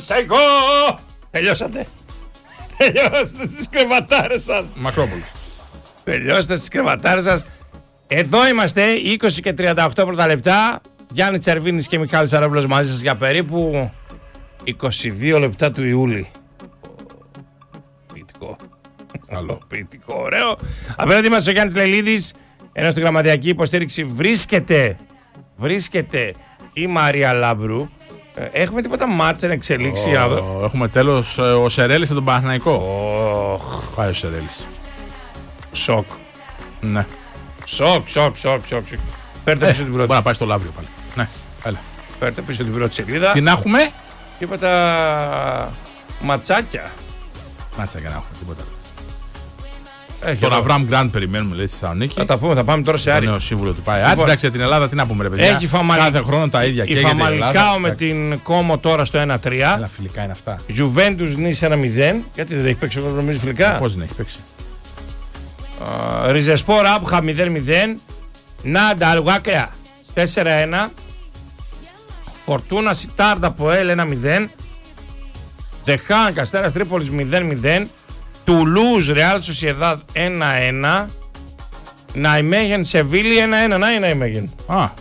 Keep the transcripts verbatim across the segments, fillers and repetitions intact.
Πανσαϊκό! Τελειώσατε. Τελειώσατε στις κρεβατάρες σας. Μακρόπουλο. Τελειώσατε στις κρεβατάρες σας. Εδώ είμαστε, είκοσι και τριάντα οκτώ πρώτα λεπτά. Γιάννη Τσερβίνης και Μιχάλης Αράπουλος μαζί σας για περίπου είκοσι δύο λεπτά του Ιούλη. Ποιητικό. Καλό. Ποιητικό, ωραίο. Απέναντι μας ο Γιάννης Λελίδης, ενώ στη γραμματιακή υποστήριξη βρίσκεται, βρίσκεται η Μαρία Λάμπρου. Έχουμε τίποτα μάτσα να εξελίξει? Oh, έχουμε τέλος ο Σερέλης από τον Παναθηναϊκό. Oh. Πάει ο Σερέλης. Σοκ. Ναι. Σοκ, σοκ, σοκ, σοκ. Παίρνετε πίσω την πρώτη. Μπορεί να πάει στο Λαύριο πάλι. Ναι, έλα. Παίρνετε πίσω την πρώτη σελίδα. Τι να έχουμε? Τίποτα ματσάκια. Ματσάκια να έχουμε, τίποτα. Έχει Τον εδώ. Αβραμ Γκραντ περιμένουμε, λέει, στη Θεσσαλονίκη. Θα τα πούμε, θα πάμε τώρα σε Το Άρη. νέο σύμβουλο του πάει. Λοιπόν, Άρη, εντάξει, για την Ελλάδα τι να πούμε, ρε παιδιά. Έχει φαμαλι... Κάθε χρόνο τα ίδια. Η Και Φαμαλικάο με την Κόμο τώρα στο ένα τρία. Έλα, φιλικά είναι αυτά. Juventus Nice ένα μηδέν. Γιατί δεν έχει παίξει ο κόσμος, νομίζει φιλικά. Πώς δεν έχει παίξει. Ριζεσπόρ Άπχα μηδέν μηδέν. Νάντα Αλουάκεα τέσσερα ένα. Φορτούνα Σιτάρντα Ποέλ ένα μηδέν. Δεχάν Καστέρας Τρίπολης μηδέν μηδέν. Τουλούζ Ρεάλ Σοσιεδάδ ένα ένα. Ναϊμέγεν Σεβίλη ένα ένα. Να η Ναϊμέγεν. Α,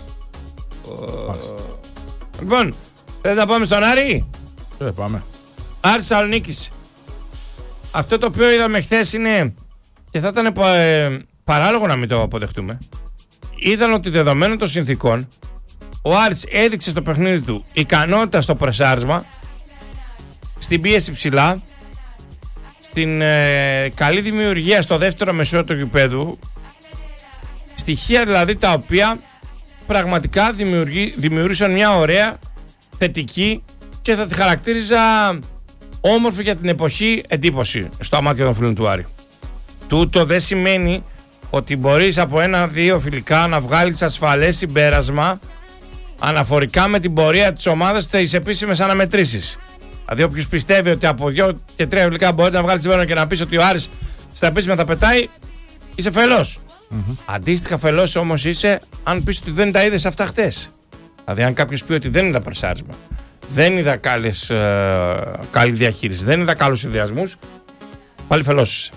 Λοιπόν, θες να πάμε στον Άρη? δεν πάμε. Άρη Θεσσαλονίκης. Αυτό το οποίο είδαμε χθες είναι, και θα ήταν ε, παράλογο να μην το αποδεχτούμε, είδαν ότι δεδομένων των συνθήκων ο Άρης έδειξε στο παιχνίδι του ικανότητα στο πρεσάρισμα, στην πίεση ψηλά, στην ε, καλή δημιουργία στο δεύτερο μεσό του γηπέδου, στοιχεία δηλαδή τα οποία πραγματικά δημιουργήσαν μια ωραία, θετική και θα τη χαρακτήριζα όμορφη για την εποχή εντύπωση στο μάτια των φίλων του Άρη. Τούτο δεν σημαίνει ότι μπορείς από ένα-δύο φιλικά να βγάλεις ασφαλές συμπέρασμα αναφορικά με την πορεία της ομάδας στις επίσημες αναμετρήσεις. Δηλαδή όποιος πιστεύει ότι από δύο και τρία φιλικά μπορεί να βγάλει συμπέρασμα και να πεις ότι ο Άρης στα επίσημα τα πετάει, είσαι φελός. Mm-hmm. Αντίστοιχα φελός όμως είσαι αν πεις ότι δεν τα είδες αυτά χτες. Δηλαδή αν κάποιος πει ότι δεν είδα περσάρισμα, δεν είδα καλές, ε, καλή διαχείριση, δεν είδα καλούς συνδυασμούς, πάλι φελός είσαι.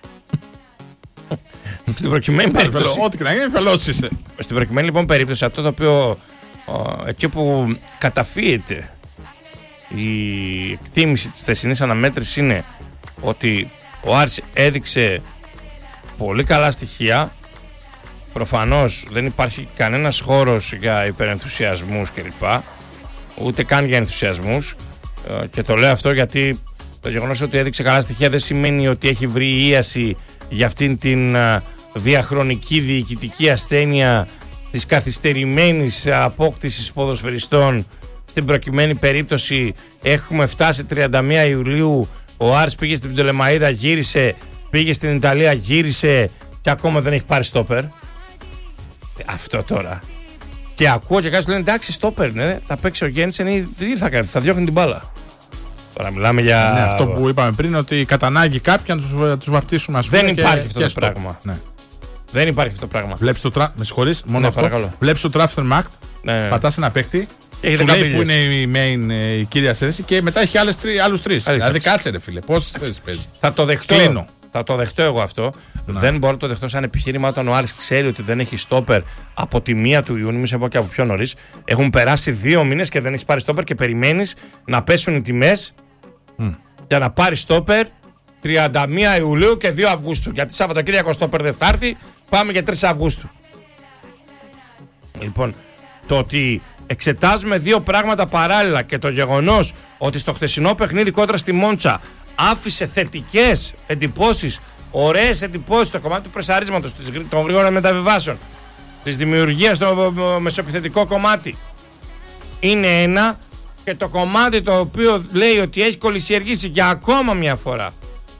Στην προκειμένη περίπτωση. Ό,τι και να γίνει, φελός είσαι. Στην προκειμένη λοιπόν περίπτωση, αυτό το οποίο ε, εκεί που καταφύεται η εκτίμηση της θεσινής αναμέτρησης είναι ότι ο Άρης έδειξε πολύ καλά στοιχεία. Προφανώς δεν υπάρχει κανένας χώρος για υπερενθουσιασμούς κλπ. Ούτε καν για ενθουσιασμούς. Ε, και το λέω αυτό γιατί το γεγονός ότι έδειξε καλά στοιχεία δεν σημαίνει ότι έχει βρει ίαση για αυτήν την uh, διαχρονική διοικητική ασθένεια της καθυστερημένης απόκτησης ποδοσφαιριστών. Στην προκειμένη περίπτωση έχουμε φτάσει τριάντα μία Ιουλίου, ο Άρης πήγε στην Πτολεμαΐδα, γύρισε, πήγε στην Ιταλία, γύρισε και ακόμα δεν έχει πάρει στόπερ. Αυτό τώρα. Και ακούω και κάποιοι λένε εντάξει στόπερ, ναι, θα παίξει ο Γέννησεν ή τι θα κάνει, θα διώχνει την μπάλα. Τώρα μιλάμε για... Ναι, αυτό που είπαμε πριν, ότι κατά ανάγκη κάποιοι να τους, τους βαφτίσουμε, ας πούμε. Δεν και, υπάρχει αυτό και το πράγμα. Ναι. Δεν υπάρχει αυτό το πράγμα. Βλέπεις το τρα... Με συγχωρείς, μόνο ναι, αυτό. Παρακαλώ. Βλέπεις το Transfer Markt, ναι, ναι. πατάς ένα παίκτη, έχει σου λέει που είναι η main, η κύρια θέση και μετά έχει άλλες τρι, άλλους τρεις. Δηλαδή κάτσε ρε φίλε, πόσες θέσεις παίζει. Θα το δεχτώ. Κλείνω. Θα το δεχτώ εγώ αυτό. Να. Δεν μπορώ να το δεχτώ σαν επιχείρημα όταν ο Άρης ξέρει ότι δεν έχει στόπερ από τη μία του Ιούνιου, μη σε πω και από πιο νωρίς. Έχουν περάσει δύο μήνες και δεν έχει πάρει στόπερ και περιμένεις να πέσουν οι τιμές mm. για να πάρει στόπερ τριάντα μία Ιουλίου και δύο Αυγούστου. Γιατί Σαββατοκύριακο στόπερ δεν θα έρθει, πάμε για τρεις Αυγούστου. Λοιπόν, το ότι εξετάζουμε δύο πράγματα παράλληλα και το γεγονός ότι στο χτεσινό παιχνίδι κόντρα στη Μόντσα άφησε θετικές εντυπώσεις, ωραίες εντυπώσεις στο κομμάτι του πρεσαρίσματος, των γρήγορων μεταβιβάσεων, της δημιουργίας στο μεσοεπιθετικό κομμάτι, είναι ένα, και το κομμάτι το οποίο λέει ότι έχει κολυσιεργήσει για ακόμα μια φορά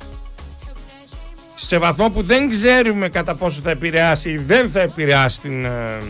σε βαθμό που δεν ξέρουμε κατά πόσο θα επηρεάσει ή δεν θα επηρεάσει την,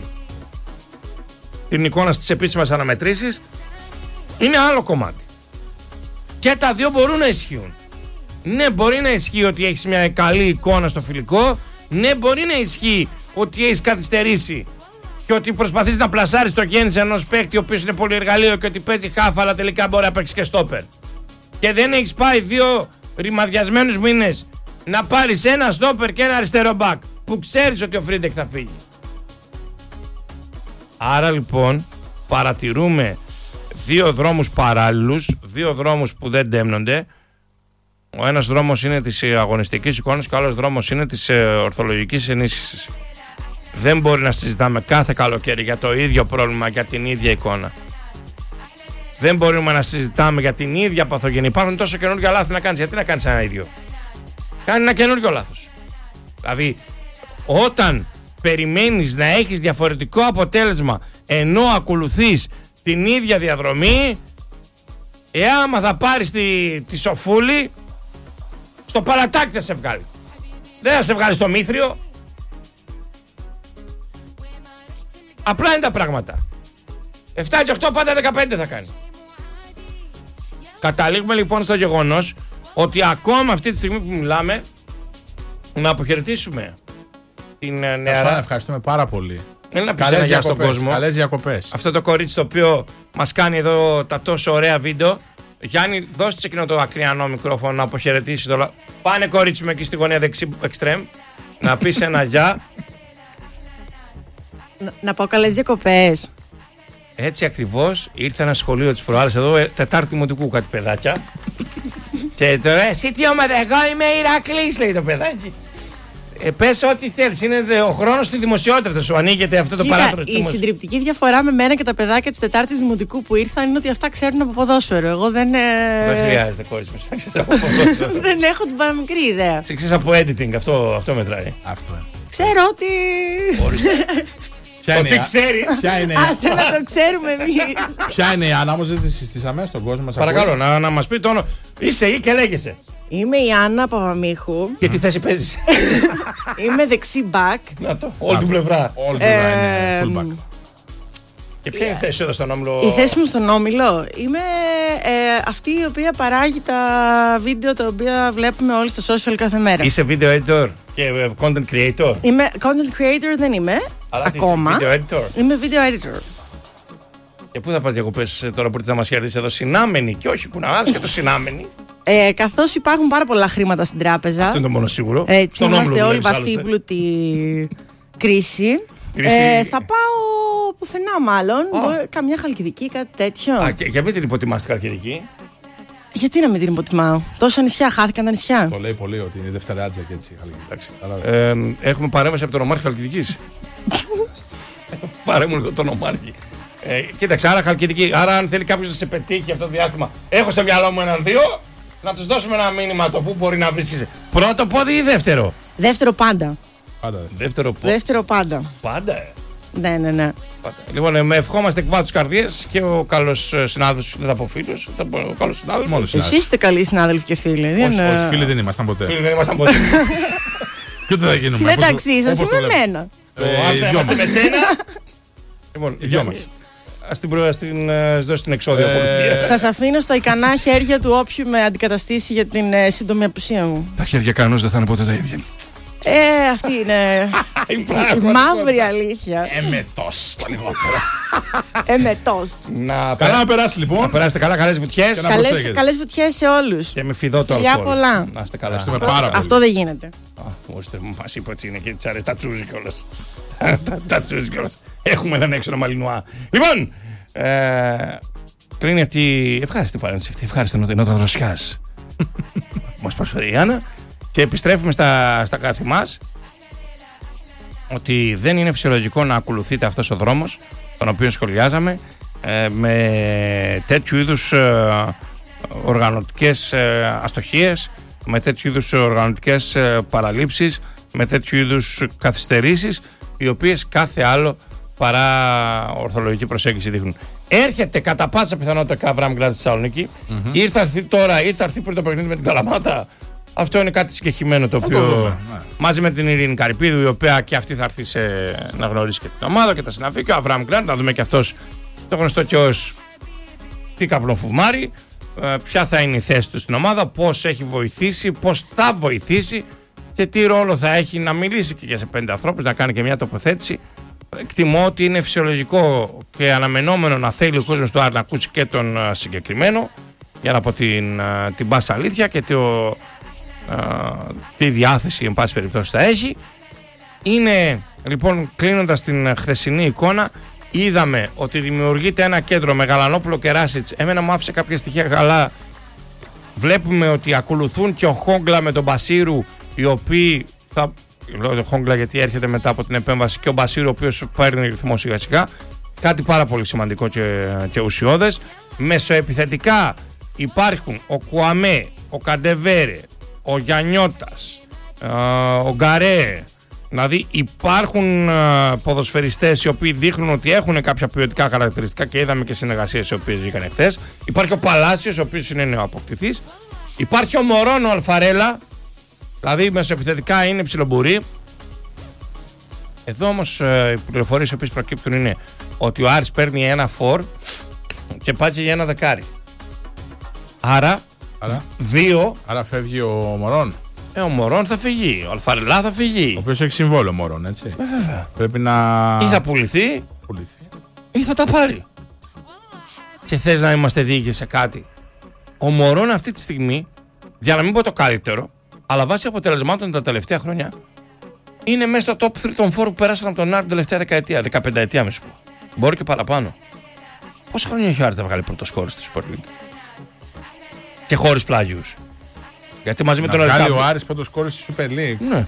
την εικόνα στις επίσημες αναμετρήσεις, είναι άλλο κομμάτι. Και τα δύο μπορούν να ισχύουν. Ναι, μπορεί να ισχύει ότι έχεις μια καλή εικόνα στο φιλικό. Ναι, μπορεί να ισχύει ότι έχεις καθυστερήσει και ότι προσπαθείς να πλασάρεις το γέννηση ενός παίκτη ο οποίος είναι πολύ εργαλείο και ότι παίζει χάφα, αλλά τελικά μπορεί να παίξει και στόπερ. και δεν έχεις πάει δύο ρημαδιασμένους μήνες να πάρεις ένα στόπερ και ένα αριστερό μπακ που ξέρεις ότι ο Φρίντεκ θα φύγει. Άρα λοιπόν παρατηρούμε δύο δρόμους παράλληλους, δύο δρόμους που δεν τέμνονται. Ο ένας δρόμος είναι της αγωνιστικής εικόνας και ο άλλος δρόμος είναι της ορθολογικής ενίσχυσης. Δεν μπορεί να συζητάμε κάθε καλοκαίρι για το ίδιο πρόβλημα, για την ίδια εικόνα. Δεν μπορούμε να συζητάμε για την ίδια παθογένεια. Υπάρχουν τόσο καινούργια λάθη να κάνεις. Γιατί να κάνεις ένα ίδιο? Κάνει ένα καινούργιο λάθος. Δηλαδή, όταν περιμένεις να έχεις διαφορετικό αποτέλεσμα ενώ ακολουθείς την ίδια διαδρομή, εάμα θα πάρεις τη, τη σοφούλη, στο παρατάκι θα σε βγάλει. Δεν θα σε βγάλει στο μύθριο. Απλά είναι τα πράγματα. εφτά και οκτώ πάντα δεκαπέντε θα κάνει. Καταλήγουμε λοιπόν στο γεγονός ότι ακόμα αυτή τη στιγμή που μιλάμε, να αποχαιρετήσουμε την νεαρά. Ευχαριστούμε πάρα πολύ. Έλα να πεις ένα γεια στον κόσμο. Καλές διακοπές. Αυτό το κορίτσι το οποίο μας κάνει εδώ τα τόσο ωραία βίντεο. Γιάννη, δώστε σε εκείνο το ακριανό μικρόφωνο να αποχαιρετήσει το λα... Πάνε κορίτσι μου εκεί στη γωνία δεξί εξτρέμ. Να πεις ένα γεια. Να, να πω καλές διακοπές. Έτσι ακριβώς ήρθε ένα σχολείο της προάλλης εδώ, Τετάρτη Δημοτικού, κάτι παιδάκια. Και τώρα, εσύ τι ομάδα, εγώ είμαι Ηρακλής, λέει το παιδάκι. Ε, πες ό,τι θέλεις, είναι ο χρόνος στη δημοσιότητα, σου ανοίγεται αυτό το Κοίτα, παράθυρο. η συντριπτική διαφορά με μένα και τα παιδάκια της Τετάρτης Δημοτικού που ήρθαν είναι ότι αυτά ξέρουν από ποδόσφαιρο. Εγώ δεν. Ε... Δεν χρειάζεται, κόρης μου, να ξέρεις από ποδόσφαιρο. Δεν έχω την παραμικρή ιδέα. Σε ξέρεις από editing, αυτό, αυτό μετράει. Αυτό. Ξέρω ότι. Ποια το τι ξέρεις. Άσε να το ξέρουμε εμείς. Ποια είναι η Άννα, όμως δεν τη συστήσαμε στον κόσμο μας. Παρακαλώ, να, να μας πει το όνομα. Είσαι ή και λέγεσαι. Είμαι η Άννα Παπαμίχου. Και τι θέση παίζεις? Είμαι δεξί μπακ. Να το, όλη την πλευρά. Όλη την πλευρά είναι full back. Και ποια είναι η θέση σου εδώ στον Όμιλο? Η θέση μου στον Όμιλο είμαι ε, αυτή η οποία παράγει τα βίντεο τα οποία βλέπουμε όλοι στο social κάθε μέρα. Είσαι video editor και content creator? Είμαι content creator, δεν είμαι. Αλλά ακόμα. Video editor. Είμαι video editor. Και πού θα πας διακοπές τώρα που ήρθες να μας χαιρετήσεις εδώ? Συνάμενη και όχι που να άρεσε και το συνάμενη. Ε, καθώς υπάρχουν πάρα πολλά χρήματα στην τράπεζα. Αυτό είναι το μόνο σίγουρο. Έτσι, Στον είμαστε όλοι δουλεύεις, βαθύμπλουτοι κρίση. Κρίση. Ε, θα πάω πουθενά μάλλον. Oh. Καμιά Χαλκιδική, κάτι τέτοιο. Α, και, και μην την υποτιμάς την Χαλκιδική. Γιατί να μην την υποτιμάω? Τόσα νησιά, χάθηκαν τα νησιά. Το λέει πολύ ότι είναι δευτεράτζα και έτσι. Εντάξει, ε, έχουμε παρέμβαση από τον Ομάρχη Χαλκιδικής. Παρέμβουν τον Ομάρχη. Ε, κοίταξε, άρα Χαλκιδική. Άρα, αν θέλει κάποιος να σε πετύχει αυτό το διάστημα, έχω στο μυαλό μου έναν-δύο, να τους δώσουμε ένα μήνυμα το που μπορεί να βρίσκεσαι. Πρώτο πόδι ή δεύτερο? Δεύτερο πάντα. Πάντα δεύτερο πόδι. Δεύτερο πάντα. Πάντα, ε. Ναι, ναι, ναι. Πάντα. Λοιπόν, με ευχόμαστε εκ βάθους καρδιές και ο καλός συνάδελφος, δεν θα πω φίλος, θα πω ο καλός συνάδελφος. Εσείς είστε καλοί συνάδελφοι και φίλοι. Όχι, όχι, φίλοι δεν ήμασταν ποτέ. Φίλοι δεν ήμασταν ποτέ. Και ούτε θα γίνουμε. Μεταξύ σας ή με εμένα? Αν θα είμαστε με σένα. Λοιπόν, οι δυο μας. Ας την δώσει την εξόδια πολιτεία. Σας αφήνω στα ικανά χέρια του όποιου με αντικαταστήσει για την σύντομη απουσία μου. Τα χέρια κανένας δεν θα είναι ποτέ τα ίδια. Ε, αυτή είναι η μαύρη αλήθεια. Εμετός τα λιγότερα. Εμετός. Καλά να περάσει λοιπόν. Να περάσετε καλά, καλές βουτιές. Καλές βουτιές σε όλους. Και με φιδό το αλκοόλ. Φιλιά πολλά. Να είστε καλά. Αυτό δεν γίνεται. Μας είπε ότι είναι και τις αρέσει τα τσούζι κιόλας. Τα τσούζι κιόλας. Έχουμε έναν έξω μαλλινουά. Λοιπόν, κλείνει αυτή ευχάριστη παρένθεση αυτή. Ευχάριστη νότα δροσιάς που μας προσφέρει η Άννα. Και επιστρέφουμε στα, στα κάθη μας ότι δεν είναι φυσιολογικό να ακολουθείτε αυτός ο δρόμος τον οποίο σχολιάζαμε ε, με τέτοιου είδους ε, οργανωτικές ε, αστοχίες, με τέτοιου είδους οργανωτικές ε, παραλήψεις, με τέτοιου είδους καθυστερήσεις, οι οποίες κάθε άλλο παρά ορθολογική προσέγγιση δείχνουν. Έρχεται κατά πάσα πιθανότητα και Αβραάμ Γκραντ στη Θεσσαλονίκη. Mm-hmm. Ήρθε θα έρθει τώρα, ήρθε θα έρθει πριν το παιχνίδι με την Καλαμάτα. Αυτό είναι κάτι συγκεκριμένο το οποίο το μαζί με την Ειρήνη Καρυπίδου, η οποία και αυτή θα έρθει σε, να γνωρίσει και την ομάδα και τα συναφή, και ο Αβραάμ Γκραντ, να δούμε και αυτός το γνωστό και ως τι καπνοφουμάρι, ε, ποια θα είναι η θέση του στην ομάδα, πώς έχει βοηθήσει, πώς θα βοηθήσει και τι ρόλο θα έχει να μιλήσει και για σε πέντε ανθρώπους, να κάνει και μια τοποθέτηση. Εκτιμώ ότι είναι φυσιολογικό και αναμενόμενο να θέλει ο κόσμος του Άρη να ακούσει και τον συγκεκριμένο. για να πω την, την πάσα αλήθεια και το, α, τη διάθεση εν πάση περιπτώσει θα έχει. Είναι λοιπόν, κλείνοντας την χθεσινή εικόνα, είδαμε ότι δημιουργείται ένα κέντρο με Γαλανόπουλο και Ράσιτς. Εμένα μου άφησε κάποια στοιχεία καλά. Βλέπουμε ότι ακολουθούν και ο Χόγκλα με τον Μπασίρου, οι οποίοι θα... Λέω το Χόγκλα γιατί έρχεται μετά από την επέμβαση, και ο Μπασίρου ο οποίος παίρνει ρυθμό σιγά σιγά. Κάτι πάρα πολύ σημαντικό και, και ουσιώδες. Μεσοεπιθετικά υπάρχουν ο Κουαμέ, ο Καντεβέρε, ο Γιαννιώτας, ο Γκαρέ. Δηλαδή υπάρχουν uh, ποδοσφαιριστές οι οποίοι δείχνουν ότι έχουν κάποια ποιοτικά χαρακτηριστικά και είδαμε και συνεργασίες οι οποίες βγήκαν χθες. Υπάρχει ο Παλάσιος, ο οποίος είναι νεοαποκτηθής. Υπάρχει ο Μωρόν, ο Αλφαρέλα, δηλαδή μεσοεπιθετικά είναι ψιλομπουρή. Εδώ όμως uh, οι πληροφορίες οι οποίες προκύπτουν είναι ότι ο Άρης παίρνει ένα φορ και πάει και για ένα δεκάρι. Άρα, Άρα, δύο. Άρα φεύγει ο Μωρόν. Ε, ο Μωρόν θα φυγεί, ο Αλφαρελά θα φυγεί. Ο οποίος έχει συμβόλαιο Μωρόν, έτσι. Ε, βέβαια. Πρέπει να. Ή θα πουληθεί, πουληθεί, ή θα τα πάρει. Και θες να είμαστε δίκαιοι σε κάτι. Ο Μωρόν αυτή τη στιγμή, για να μην πω το καλύτερο, αλλά βάσει αποτελεσμάτων τα τελευταία χρόνια, είναι μέσα στο top τρία των φόρων που πέρασαν από τον Άρη την τελευταία δεκαετία, δεκαπενταετία μη σου πω. Μπορεί και παραπάνω. Πόσα χρόνια έχει ο Άρης να βγάλει πρώτο σκόρ στη Super League? Και χωρίς πλάγιους. Γιατί μαζί να με τον βγάλει Ελκάμπη. ο Άρης πρώτο σκόρ στη Super League. Ναι.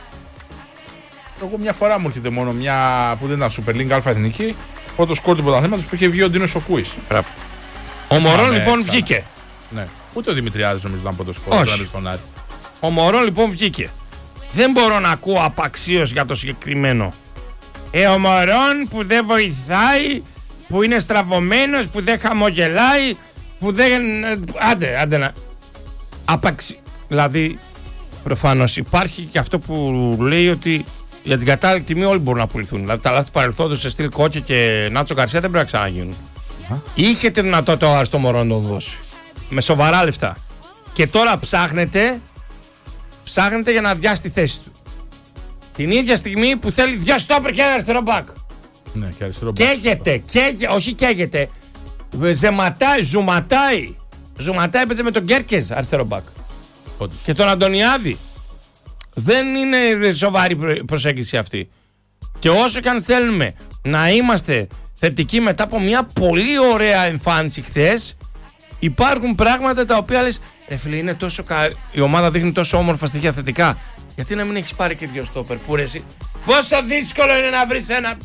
Εγώ μια φορά μου έρχεται μόνο μια που δεν ήταν Super League Αλφα Εθνική, πρώτο σκόρ του πρωταθλήματος που είχε βγει ο Ντίνος ο Κούης. Ο Μωρόν λοιπόν βγήκε. Ναι. Ούτε ο Δημητριάδης νομίζω ήταν πρώτο σκόρ. Όχι. Ο Μωρόν λοιπόν βγήκε. Δεν μπορώ να ακούω απαξίως για το συγκεκριμένο. Ε, ο Μωρόν που δεν βοηθάει, που είναι στραβωμένος, που δεν χαμογελάει, που δεν... Άντε, άντε να... Απαξι... Δηλαδή, προφανώς υπάρχει και αυτό που λέει ότι για την κατάλληλη τιμή όλοι μπορούν να πουληθούν. Δηλαδή, τα λάθη του παρελθόντος σε στυλ Κόκκι και Νάτσο Γκαρσία δεν πρέπει να ξαναγίνουν. Uh-huh. Είχε τη δυνατότητα ο Άρης το Μωρόν να το δώσει. Με σοβαρά λεφτά. Και τώρα ψάχνεται, ψάχνεται για να αδειάσει τη θέση του. Την ίδια στιγμή που θέλει δύο στόπερ και ένα αριστερό μπακ. Ναι, και αριστερό μπακ. Καίγεται, καίγεται, όχι καίγεται. Ζεματάει, ζουματάει. Ζουματάει, έπαιζε με τον Γκέρκεζ αριστερό μπακ. Όντως. Και τον Αντωνιάδη. Δεν είναι σοβαρή προσέγγιση αυτή. Και όσο και αν θέλουμε να είμαστε θετικοί μετά από μια πολύ ωραία εμφάνιση χθες, υπάρχουν πράγματα τα οποία λες, ρε φίλε, είναι τόσο κα... η ομάδα δείχνει τόσο όμορφα στοιχεία θετικά. Γιατί να μην έχεις πάρει και δύο στόπερ που ρε εσύ, πόσο δύσκολο είναι να βρεις ένα...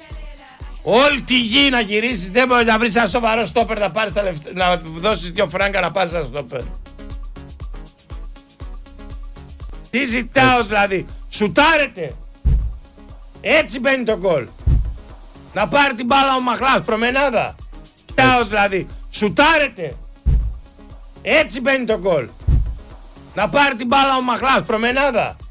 Όλη τη γη να γυρίσεις, δεν μπορεί να βρεις ένα σοβαρό στόπερ να, πάρεις τα λεφτά, να δώσεις δύο φράγκα να πάρεις ένα στόπερ. Τι ζητάω έτσι. Δηλαδή, σουτάρετε. Έτσι μπαίνει το γκολ. Να πάρει την μπάλα ο Μαχλάς, προμενάδα. Ζητάω δηλαδή, σουτάρετε. Έτσι μπαίνει το γκολ. Να πάρει την μπάλα ο Μαχλάς, προμενάδα.